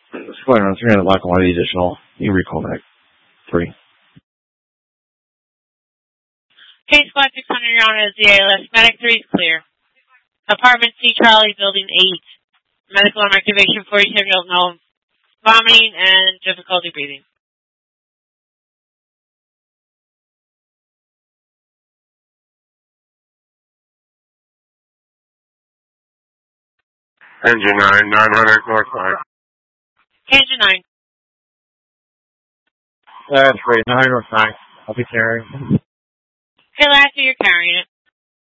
Square on 300 lock and 1 additional. You recall back. 3. Case squad 600, Your Honor, is the ALS. Medic 3 is clear. Apartment C, Charlie, building 8. Medical arm activation 47-year-old, no vomiting and difficulty breathing. Engine 9, 900, North 5. Engine 9. That's great. 9 North 5. I'll be carrying. Okay, lastly, you're carrying it.